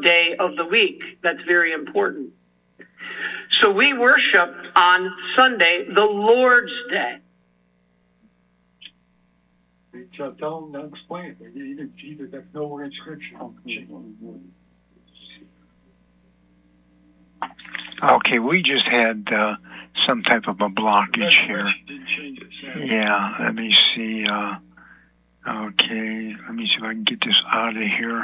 day of the week. That's very important. So we worship on Sunday, the Lord's Day. Tell them to explain it. Either that's nowhere in Scripture. Okay, we just had some type of a blockage here. Yeah, let me see. Okay, let me see if I can get this out of here.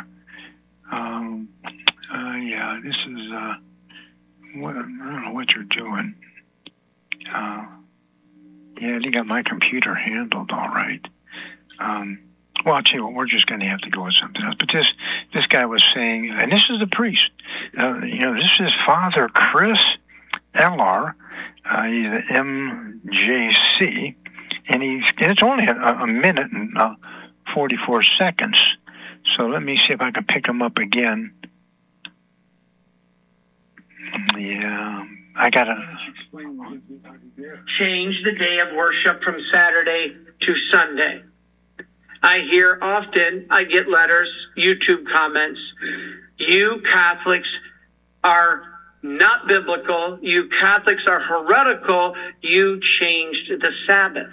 Yeah, this is, I don't know what you're doing. Yeah, you got my computer handled all right. Well, I'll tell you what, we're just going to have to go with something else. But this guy was saying, and this is the priest, this is Father Chris Eller, he's the MJC, and it's only a minute and 44 seconds. So let me see if I can pick him up again. Yeah, I got to change the day of worship from Saturday to Sunday. I hear often, I get letters, YouTube comments, you Catholics are not biblical, you Catholics are heretical, you changed the Sabbath.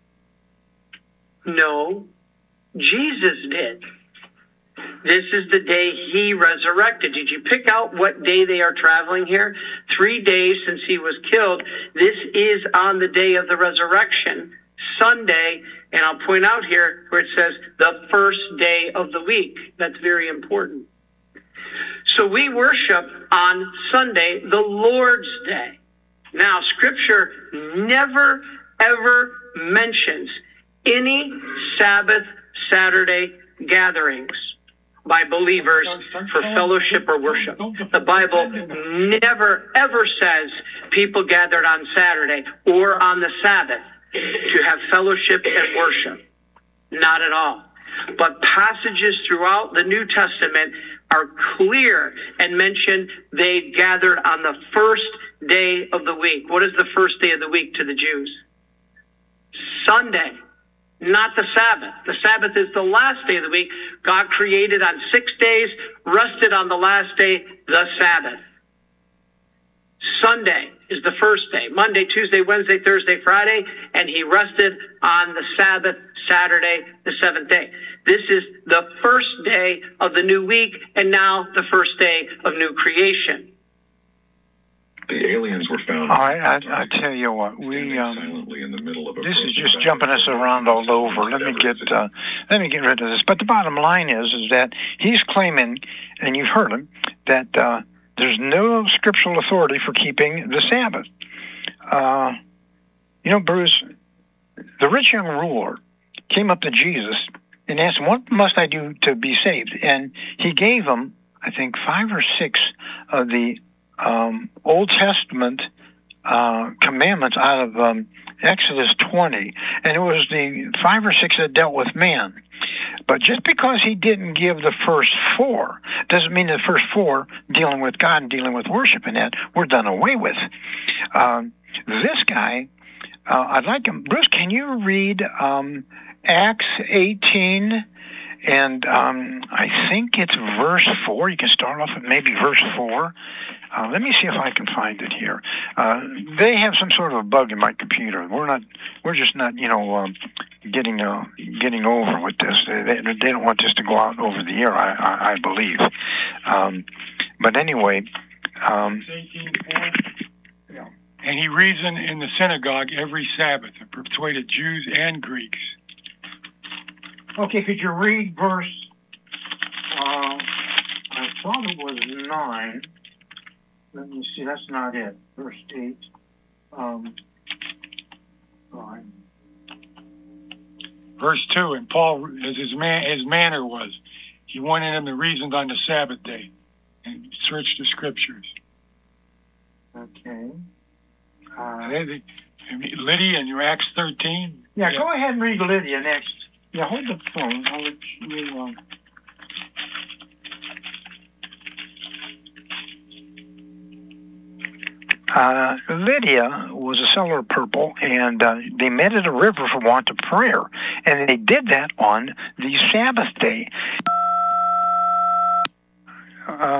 No, Jesus did. This is the day he resurrected. Did you pick out what day they are traveling here? 3 days since he was killed. This is on the day of the resurrection, Sunday, and I'll point out here where it says the first day of the week. That's very important. So we worship on Sunday, the Lord's Day. Now, Scripture never, ever mentions any Sabbath Saturday gatherings by believers for fellowship or worship. The Bible never, ever says people gathered on Saturday or on the Sabbath to have fellowship and worship. Not at all. But passages throughout the New Testament are clear and mention they gathered on the first day of the week. What is the first day of the week to the Jews? Sunday, not the Sabbath. The Sabbath is the last day of the week. God created on 6 days, rested on the last day, the Sabbath. Sunday is the first day. Monday, Tuesday, Wednesday, Thursday, Friday, and he rested on the Sabbath, Saturday, the seventh day. This is the first day of the new week, and now the first day of new creation. The aliens were found. I tell you what, silently in the middle of this is just jumping us around all over. Let me get rid of this. But the bottom line is that he's claiming, and you've heard him, that there's no scriptural authority for keeping the Sabbath. Bruce, the rich young ruler came up to Jesus and asked him, "What must I do to be saved?" And he gave him, I think, 5 or 6 of the Old Testament commandments out of Exodus 20, and it was the 5 or 6 that dealt with man. But just because he didn't give the first 4 doesn't mean the first 4 dealing with God and dealing with worship and that were done away with. This guy, I'd like him. Bruce, can you read Acts 18? And I think it's verse 4. You can start off with maybe verse 4. Let me see if I can find it here. They have some sort of a bug in my computer. We're just not, getting over with this. They don't want this to go out over the air, I believe. But anyway, and he reasoned in the synagogue every Sabbath and persuaded Jews and Greeks. Okay, could you read verse, I thought it was 9. Let me see, that's not it. Verse 8. Verse 2, and Paul, as his manner was, he wanted him to reason on the Sabbath day and search the Scriptures. Okay. Lydia in your Acts 13. Yeah, go ahead and read Lydia next. Yeah, hold the phone. I'll let you... Lydia was a seller of purple, and they met at a river for want of prayer. And they did that on the Sabbath day.